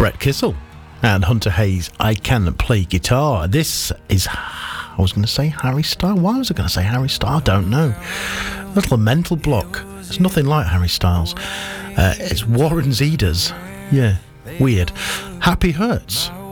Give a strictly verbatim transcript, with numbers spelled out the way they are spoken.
Brett Kissel and Hunter Hayes, I Can Play Guitar. This is, I was going to say Harry Styles. Why was I going to say Harry Styles? I don't know. A little mental block. It's nothing like Harry Styles. Uh, it's Warren Zeders. Yeah, weird. Happy Hurts.